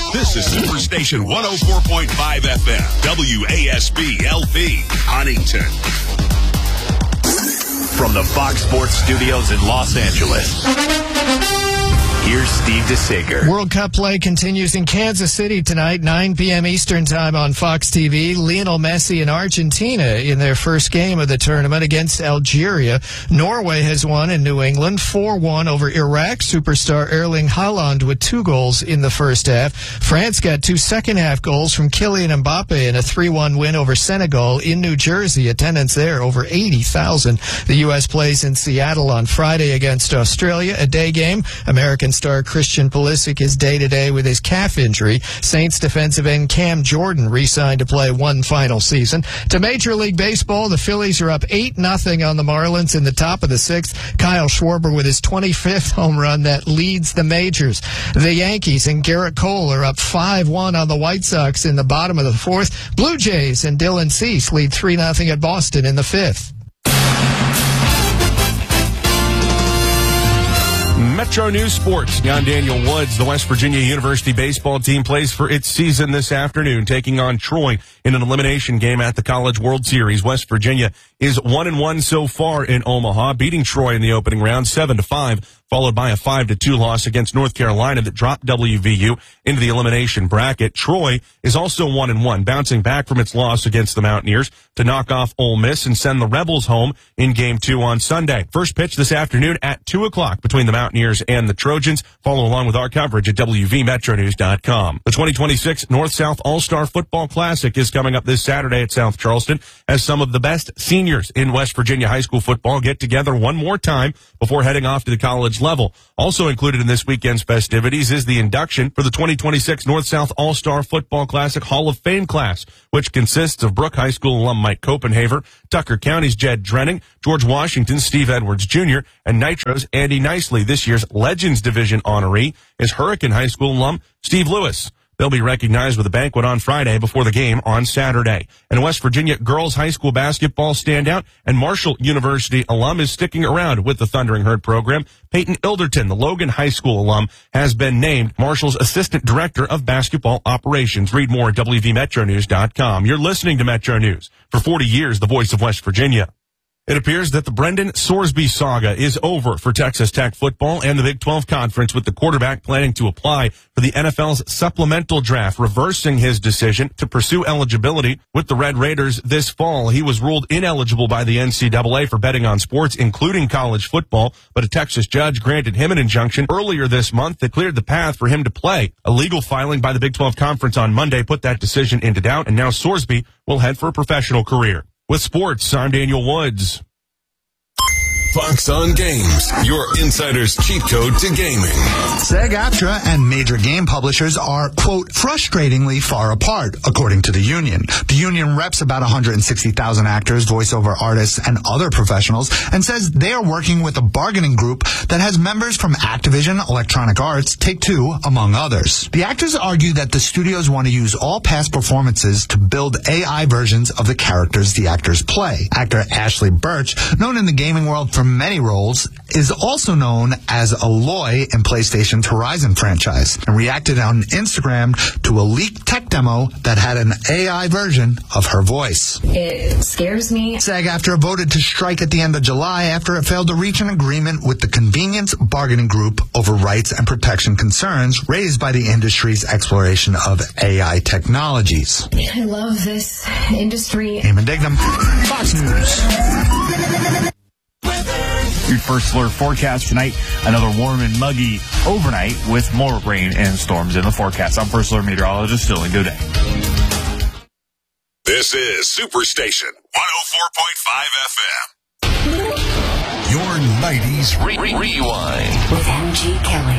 This is Superstation 104.5 FM, WASB LP, Huntington. From the Fox Sports Studios in Los Angeles, here's Steve DeSager. World Cup play continues in Kansas City tonight, 9 p.m. Eastern Time on Fox TV. Lionel Messi and Argentina in their first game of the tournament against Algeria. Norway has won in New England, 4-1 over Iraq. Superstar Erling Haaland with 2 goals in the first half. France got 2 second-half goals from Kylian Mbappe in a 3-1 win over Senegal in New Jersey. Attendance there over 80,000. The U.S. plays in Seattle on Friday against Australia, a day game. American star Christian Pulisic is day-to-day with his calf injury. Saints defensive end Cam Jordan re-signed to play one final season. To Major League Baseball, the Phillies are up 8-0 on the Marlins in the top of the 6th. Kyle Schwarber with his 25th home run that leads the majors. The Yankees and Garrett Cole are up 5-1 on the White Sox in the bottom of the 4th. Blue Jays and Dylan Cease lead 3-0 at Boston in the 5th. Metro News Sports. I'm Daniel Woods. The West Virginia University baseball team plays for its season this afternoon, taking on Troy in an elimination game at the College World Series. West Virginia is 1-1 so far in Omaha, beating Troy in the opening round 7-5, followed by a 5-2 loss against North Carolina that dropped WVU into the elimination bracket. Troy is also 1-1, bouncing back from its loss against the Mountaineers to knock off Ole Miss and send the Rebels home in Game 2 on Sunday. First pitch this afternoon at 2 o'clock between the Mountaineers and the Trojans. Follow along with our coverage at WVMetroNews.com. The 2026 North-South All-Star Football Classic is coming up this Saturday at South Charleston as some of the best seniors in West Virginia high school football get together one more time before heading off to the college level. Also included in this weekend's festivities is the induction for the 2026 North-South All-Star Football Classic Hall of Fame class, which consists of Brooke High School alum Mike Copenhaver, Tucker County's Jed Drenning, George Washington's Steve Edwards Jr., and Nitro's Andy Nicely. This year's Legends Division honoree is Hurricane High School alum Steve Lewis. They'll be recognized with a banquet on Friday before the game on Saturday. And West Virginia girls high school basketball standout and Marshall University alum is sticking around with the Thundering Herd program. Peyton Ilderton, the Logan High School alum, has been named Marshall's Assistant Director of Basketball Operations. Read more at WVMetroNews.com. You're listening to Metro News. For 40 years, the voice of West Virginia. It appears that the Brendan Sorsby saga is over for Texas Tech football and the Big 12 Conference, with the quarterback planning to apply for the NFL's supplemental draft, reversing his decision to pursue eligibility with the Red Raiders this fall. He was ruled ineligible by the NCAA for betting on sports, including college football, but a Texas judge granted him an injunction earlier this month that cleared the path for him to play. A legal filing by the Big 12 Conference on Monday put that decision into doubt, and now Sorsby will head for a professional career. With sports, I'm Daniel Woods. Fox on Games, your insider's cheat code to gaming. SAG-AFTRA and major game publishers are, quote, frustratingly far apart, according to the union. The union reps about 160,000 actors, voiceover artists, and other professionals, and says they are working with a bargaining group that has members from Activision, Electronic Arts, Take-Two, among others. The actors argue that the studios want to use all past performances to build AI versions of the characters the actors play. Actor Ashley Birch, known in the gaming world for many roles, is also known as Aloy in PlayStation's Horizon franchise, and reacted on Instagram to a leaked tech demo that had an AI version of her voice. It scares me. SAG-AFTRA voted to strike at the end of July after it failed to reach an agreement with the Convenience Bargaining Group over rights and protection concerns raised by the industry's exploration of AI technologies. I love this industry. Eamon Dignam, Fox News. Your first alert forecast tonight, another warm and muggy overnight with more rain and storms in the forecast. I'm First Alert Meteorologist Dylan Goday. This is Superstation 104.5 FM. Your 90s rewind. With MG Kelly.